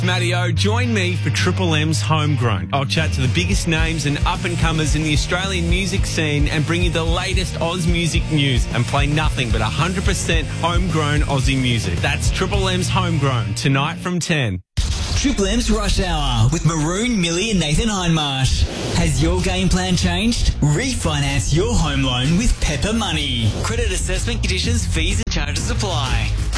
Matty O, join me for Triple M's Homegrown. I'll chat to the biggest names and up-and-comers in the Australian music scene and bring you the latest Oz music news and play nothing but 100% homegrown Aussie music. That's Triple M's Homegrown, tonight from 10. Triple M's Rush Hour with Maroon, Millie and Nathan Hindmarsh. Has your game plan changed? Refinance your home loan with Pepper Money. Credit assessment conditions, fees and charges apply.